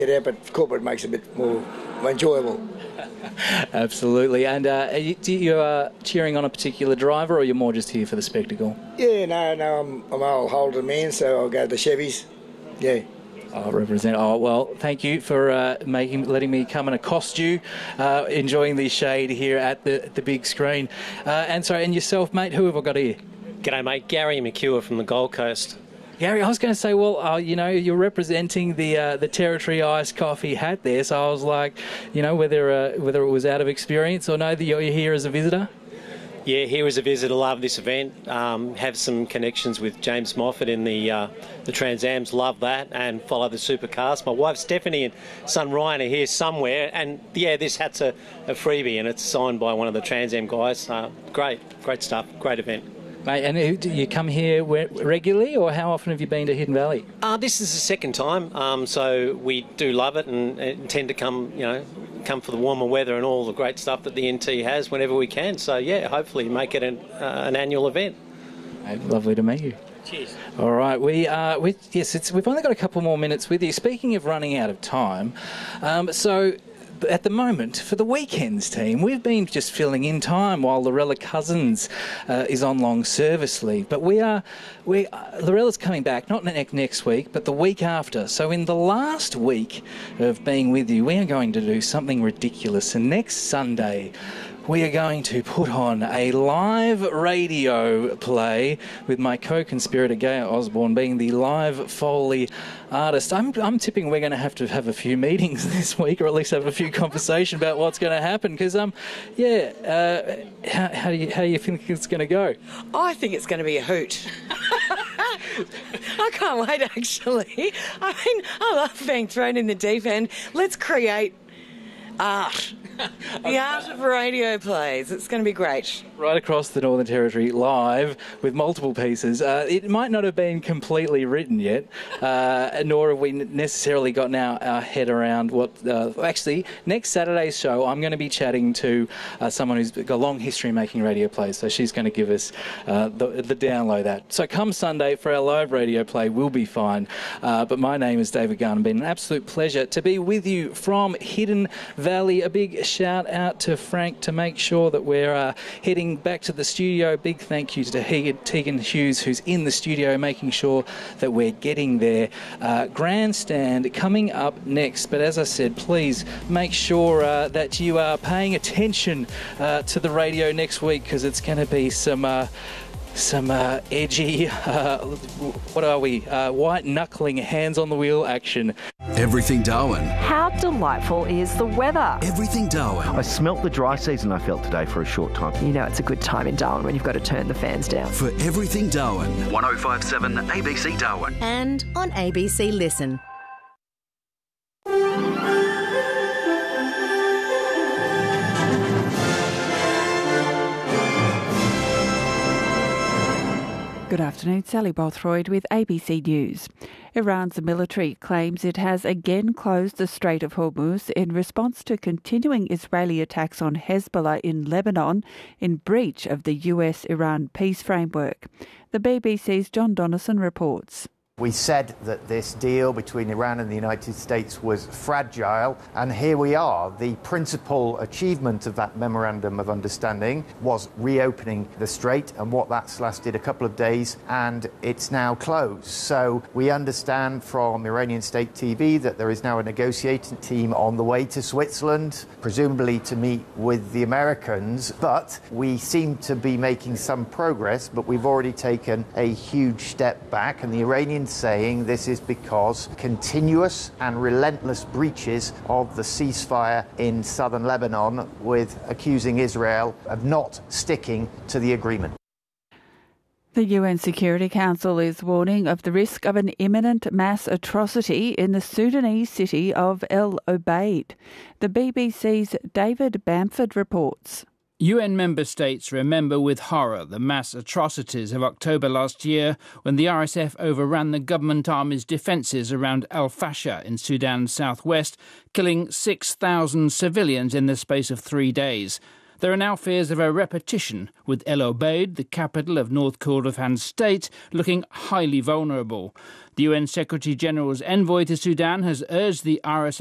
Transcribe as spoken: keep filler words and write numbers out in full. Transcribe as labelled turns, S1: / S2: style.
S1: Yeah, but corporate makes it a bit more enjoyable.
S2: Absolutely. And uh, are you, do you uh, cheering on a particular driver, or you're more just here for the spectacle?
S1: Yeah, no, no, I'm, I'm an old Holden man, so I'll go to the Chevys. Yeah.
S2: I'll represent. Oh, well, thank you for uh, making, letting me come and accost you, uh, enjoying the shade here at the the big screen. Uh, and sorry, and yourself, mate, who have I got here?
S3: G'day, mate. Gary McEwer from the Gold Coast.
S2: Gary, I was going to say, well, uh, you know, you're representing the uh, the Territory Iced Coffee hat there, so I was like, you know, whether uh, whether it was out of experience or no, that you're here as a visitor.
S3: Yeah, here as a visitor, love this event. Um, have some connections with James Moffat in the uh, the Trans Ams, love that, and follow the supercars. My wife Stephanie and son Ryan are here somewhere, and yeah, this hat's a, a freebie, and it's signed by one of the Trans Am guys. Uh, great, great stuff, great event.
S2: Mate, and do you come here regularly, or how often have you been to Hidden Valley?
S3: Uh, this is the second time, um, so we do love it and, and tend to come, you know, come for the warmer weather and all the great stuff that the N T has whenever we can. So, yeah, hopefully make it an, uh, an annual event.
S2: Mate, lovely to meet you.
S3: Cheers.
S2: All right, we uh, we yes, it's, we've only got a couple more minutes with you. Speaking of running out of time, um, so... at the moment, for the weekends team, we've been just filling in time while Lorella Cousins uh, is on long service leave. But we are, we uh, Lorella's coming back, not ne- next week, but the week after. So in the last week of being with you, we are going to do something ridiculous. And next Sunday, we are going to put on a live radio play with my co-conspirator Gaia Osborne being the live Foley artist. I'm, I'm tipping we're going to have to have a few meetings this week, or at least have a few conversations about what's going to happen. Because, um, yeah, uh, how, how do you how do you think it's going to go?
S4: I think it's going to be a hoot. I can't wait, actually. I mean, I love being thrown in the deep end. Let's create art. The art of radio plays. It's going to be great.
S2: Right across the Northern Territory, live, with multiple pieces. Uh, it might not have been completely written yet, uh, nor have we necessarily gotten our, our head around what... Uh, actually, next Saturday's show, I'm going to be chatting to uh, someone who's got a long history making radio plays, so she's going to give us uh, the, the download that. So come Sunday for our live radio play, we'll be fine. Uh, but my name is David Garner. It's been an absolute pleasure to be with you from Hidden Valley. A big shout out to Frank to make sure that we're uh, heading back to the studio. Big thank you to Tegan Hughes, who's in the studio, making sure that we're getting there. Uh, grandstand coming up next, but as I said, please make sure uh, that you are paying attention uh, to the radio next week, because it's going to be some uh, some uh, edgy, uh, what are we, uh, white-knuckling, hands-on-the-wheel action.
S5: Everything Darwin.
S6: How delightful is the weather?
S5: Everything Darwin.
S7: I smelt the dry season I felt today for a short time.
S6: You know it's a good time in Darwin when you've got to turn the fans down.
S5: For Everything Darwin. one oh five point seven A B C Darwin.
S8: And on A B C Listen.
S9: Good afternoon, Sally Bothroyd with A B C News. Iran's military claims it has again closed the Strait of Hormuz in response to continuing Israeli attacks on Hezbollah in Lebanon in breach of the U S Iran peace framework. The B B C's John Donnison reports.
S10: We said that this deal between Iran and the United States was fragile, and here we are. The principal achievement of that memorandum of understanding was reopening the strait, and what that's lasted a couple of days, and it's now closed. So we understand from Iranian state T V that there is now a negotiating team on the way to Switzerland, presumably to meet with the Americans, but we seem to be making some progress, but we've already taken a huge step back, and the Iranians saying this is because continuous and relentless breaches of the ceasefire in southern Lebanon, with accusing Israel of not sticking to the agreement.
S9: The U N Security Council is warning of the risk of an imminent mass atrocity in the Sudanese city of El Obeid. The B B C's David Bamford reports.
S11: U N member states remember with horror the mass atrocities of October last year, when the R S F overran the government army's defences around Al Fasher in Sudan's southwest, killing six thousand civilians in the space of three days. There are now fears of a repetition, with El Obeid, the capital of North Kordofan state, looking highly vulnerable. The U N Secretary-General's envoy to Sudan has urged the R S